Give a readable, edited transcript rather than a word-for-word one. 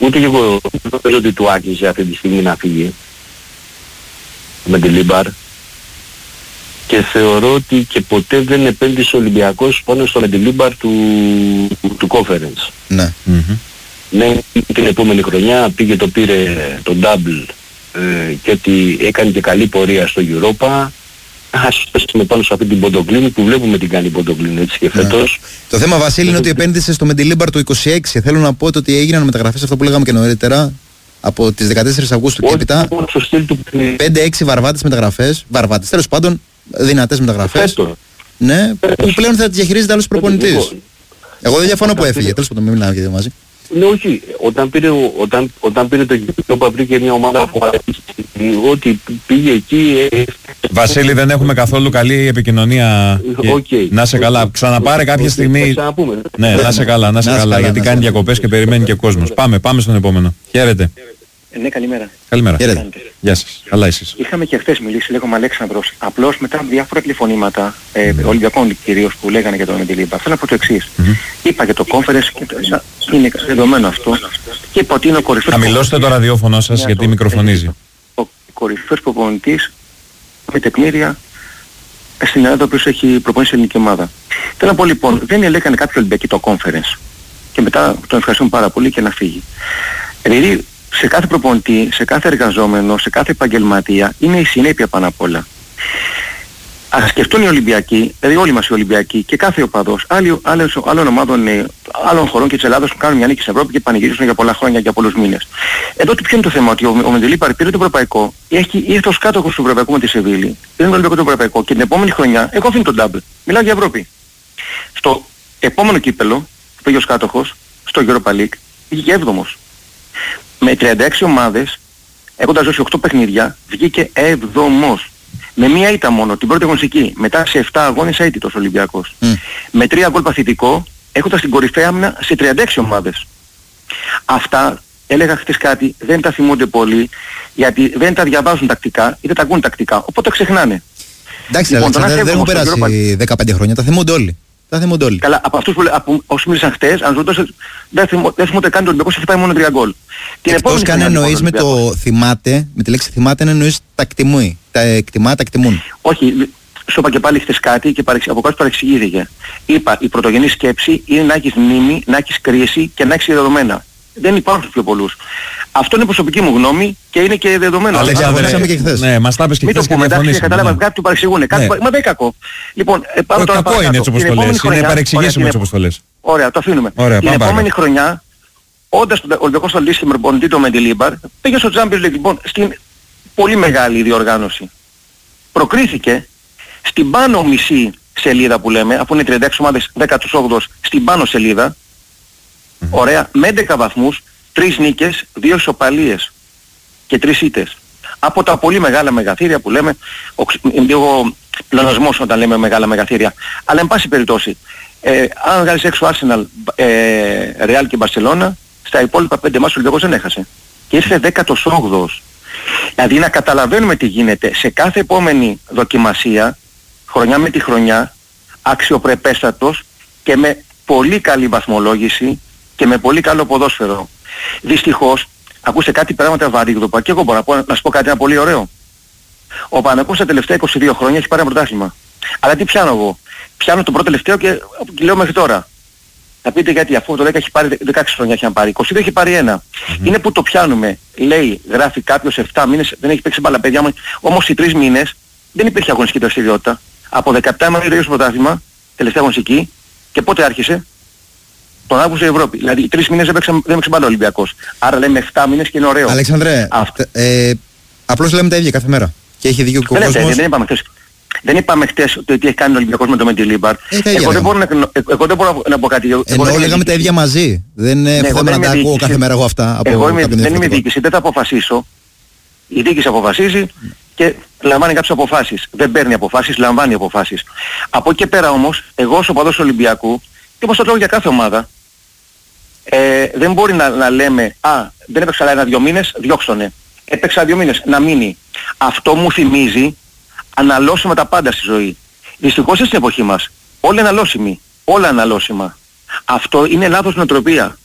ούτε και εγώ νομίζω ότι του άκουσε αυτή τη στιγμή να φύγει με τη Λίμπαρ, και θεωρώ ότι και ποτέ δεν επένδυσε ο Ολυμπιακός πάνω στο Μεντιλίμπαρ του Conference. Ναι. Ναι, την επόμενη χρονιά πήγε, το πήρε το double και ότι έκανε και καλή πορεία στο Europa. Ας πέσουμε πάνω σε αυτή την Ποντογκλίνη που βλέπουμε τι κάνει η Ποντογκλίνη έτσι και φέτος. Το θέμα, Βασίλη, είναι ότι επένδυσε στο Μεντιλίμπαρ του 26. Θέλω να πω ότι έγιναν μεταγραφές, αυτό που λέγαμε και νωρίτερα, από τις 14 Αυγούστου και έπειτα. 5-6 βαρβάτες μεταγραφές, βαρβάτες, τέλος πάντων δυνατές μεταγραφές. Ναι, που πλέον θα τις διαχειρίζεται άλλος προπονητής. Εγώ δεν διαφωνώ που έφυγε, τέλος πάντων, μην μιλάμε και δύο μαζί. Ναι, όχι. Όταν πήρε το Europa βρήκε μια ομάδα που αρέσει, ότι πήγε εκεί... Βασίλη, δεν έχουμε καθόλου καλή επικοινωνία. Να σε καλά. Ξαναπάρε κάποια στιγμή. Ναι, να σε καλά, γιατί κάνει διακοπές και περιμένει και κόσμος. Πάμε στον επόμενο. Χαίρετε. Ναι, καλημέρα. Καλημέρα. Γεια σας. Καλά εσείς. Είχαμε και χθες μιλήσει, λέγομαι Αλέξανδρος. Απλώς μετά διάφορα τηλεφωνήματα Ολυμπιακών κυρίως που λέγανε για το Μεντιλίμπαρ. Θέλω να πω το εξής. Είπα για το conference, είναι δεδομένο αυτό, και είπα ότι είναι ο κορυφαίος. Χαμηλώστε το ραδιόφωνο σας γιατί μικροφωνίζει. Ο κορυφαίος προπονητής με τεκμήρια στην Ελλάδα, ο οποίος έχει προπονήσει ελληνική ομάδα. Θέλω να πω λοιπόν, δεν έλεγανε κάποιο Ολυμπιακή το conference και μετά τον ευχαριστούμε πάρα πολύ και να φύγει. Δηλαδή, σε κάθε προπονητή, σε κάθε εργαζόμενο, σε κάθε επαγγελματία είναι η συνέπεια πάνω απ' όλα. Ας σκεφτούν οι Ολυμπιακοί, δηλαδή όλοι μας οι Ολυμπιακοί και κάθε οπαδός, άλλων ομάδων, άλλων χωρών και της Ελλάδας που κάνουν μια νίκη στην Ευρώπη και πανηγυρίζουν για πολλά χρόνια, για πολλούς μήνες. Εδώ ποιο είναι το θέμα, ότι ο Μεντιλίμπαρ πήρε το ευρωπαϊκό, ήρθε ως κάτοχος του ευρωπαϊκού με τη Σεβίλη, πήρε το Ολυμπιακό το ευρωπαϊκό και την επόμενη χρονιά, εγώ αφήνω τον double. Μιλάω για Ευρώπη. Στο επόμενο κύπελο, που πήγε ως κάτοχος, στο Europa League, βγήκε 7ος. Με 36 ομάδες, έχοντας δώσει 8 παιχνίδια, βγήκε 7ος. Με μία ήττα μόνο, την πρώτη αγωνιστική. Μετά σε 7 αγώνες αίτητος Ολυμπιακός. Με 3 γκολ παθητικό, έχοντας την κορυφαία άμυνα σε 36 ομάδες. Αυτά, έλεγα χθες κάτι, δεν τα θυμούνται πολύ, γιατί δεν τα διαβάζουν τακτικά ή δεν τα ακούν τακτικά, οπότε ξεχνάνε. Εντάξει, λοιπόν, δεν έχουν περάσει 15 χρόνια, τα θυμούνται όλοι. Καλά, από αυτούς που όσοι μίλησαν χτες, αν ζωτώσουν, δεν θυμούνται καν το Ολυμπιακό, σε φτάνει μόνο 3 γκολ. Εκτός καν εννοείς με το θυμάται, με τη λέξη θυμάται εννοείς τα εκτιμούει, τα εκτιμά, τα εκτιμούν. Όχι, σου είπα και πάλι χτες κάτι και από κάτω παρεξηγήθηκε. Είπα, η πρωτογενή σκέψη είναι να έχεις μνήμη, να έχεις κρίση και να έχεις δεδομένα. Δεν υπάρχουν στους πιο πολλούς. Αυτό είναι προσωπική μου γνώμη και είναι και δεδομένο. Αλέξανδρε, και χθες. Ναι, μας τα είπες και χθες και διαφωνήσαμε. Κατάλαβα κάτι του παρεξηγούνε. Μα δεν είναι κακό. Λοιπόν, πάμε τώρα κακό είναι έτσι όπως το λες. Είναι παρεξηγήσιμο έτσι όπως το λες. Ωραία, το αφήνουμε. Την επόμενη χρονιά, όντας ο Ολυμπιακός θα λύσει με προπονητή το Μεντιλίμπαρ, πήγε στο Champions League, λοιπόν, στην πολύ μεγάλη διοργάνωση. Προκρίθηκε στην πάνω μισή σελίδα που λέμε, αφού είναι 36 ομάδες 18ος, στην πάνω σελίδα, ωραία, με 11 βαθμούς, 3 νίκες, 2 ισοπαλίες και 3 ήττες. Από τα πολύ μεγάλα μεγαθύρια που λέμε, λίγο πλεονασμός όταν λέμε μεγάλα μεγαθύρια. Αλλά εν πάση περιπτώσει, αν βγάλεις έξω Arsenal, Real και Barcelona, στα υπόλοιπα 5 μάτς ο Ολυμπιακός δεν έχασε. Και ήρθε 18ος. Δηλαδή να καταλαβαίνουμε τι γίνεται σε κάθε επόμενη δοκιμασία, χρονιά με τη χρονιά, αξιοπρεπέστατος και με πολύ καλή βαθμολόγηση και με πολύ καλό ποδόσφαιρο. Δυστυχώς, ακούστε κάτι πράγματα βαρύγδουπα και εγώ μπορώ να σου πω κάτι ένα πολύ ωραίο. Ο Παναθηναϊκός τα τελευταία 22 χρόνια έχει πάρει ένα πρωτάθλημα. Αλλά τι πιάνω εγώ? Πιάνω το πρώτο τελευταίο και λέω μέχρι τώρα. Θα πείτε γιατί, αφού το 10 έχει πάρει 16 χρόνια έχει πάρει, 22 έχει πάρει ένα. Είναι που το πιάνουμε, λέει, γράφει κάποιος 7 μήνες, δεν έχει παίξει μπάλα παιδιά μου, όμως οι 3 μήνες δεν υπήρχε αγωνιστική δραστηριότητα. Από 17 Μαΐου τελείωσε το πρωτάθλημα, τελευταία αγωνιστική, και πότε άρχισε? Τον Αύγουστο η Ευρώπη. Δηλαδή οι 3 μήνες δεν έπαιξε μπάλα ο Ολυμπιακός. Άρα λέμε 7 μήνες και είναι ωραίο. Αλέξανδρε, απλώς λέμε τα ίδια κάθε μέρα. Και έχει δίκιο ο κόσμος. Δεν είπαμε χτες το τι έχει κάνει ο Ολυμπιακός με το Μεντιλίμπαρ. Εγώ δεν μπορώ να πω κάτι. Ενώ λέγαμε τα ίδια μαζί. Δεν έχω να τα ακούω κάθε μέρα εγώ αυτά. Δεν είμαι διοίκηση, δεν θα αποφασίσω. Η διοίκηση αποφασίζει και λαμβάνει κάποιες αποφάσεις. Δεν παίρνει αποφάσεις, λαμβάνει αποφάσεις. Από εκεί και πέρα όμως, εγώ ως οπαδός Ολυμπιακού, και όπως το λέω για κάθε ομάδα, δεν μπορεί να λέμε δεν έπαιξα αλλά 1-2 μήνες, διώξονε. Έπαιξα 2 μήνες, να μείνει. Αυτό μου θυμίζει αναλώσιμα τα πάντα στη ζωή. Δυστυχώς στην εποχή μας, όλα αναλώσιμοι, όλα αναλώσιμα. Αυτό είναι λάθος νοοτροπία.